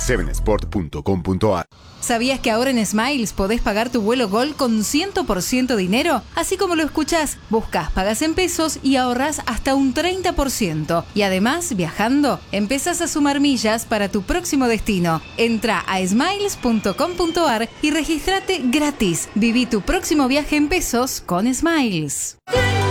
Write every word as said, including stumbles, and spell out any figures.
seven sport punto com punto a r. ¿Sabías que ahora en Smiles podés pagar tu vuelo Gol con cien por ciento dinero? Así como lo escuchás, buscas, pagas en pesos y ahorrás hasta un treinta por ciento. Y además, viajando, empezás a sumar millas para tu próximo destino. Entra a smiles punto com punto a r y regístrate gratis. Viví tu próximo viaje en pesos con Smiles.